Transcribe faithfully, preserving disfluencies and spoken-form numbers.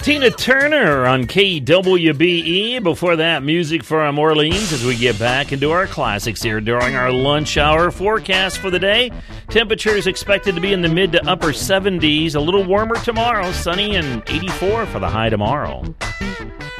Tina Turner on K W B E. Before that, music from Orleans as we get back into our classics here during our lunch hour. Forecast for the day. Temperatures expected to be in the mid to upper seventies. A little warmer tomorrow. Sunny and eighty-four for the high tomorrow.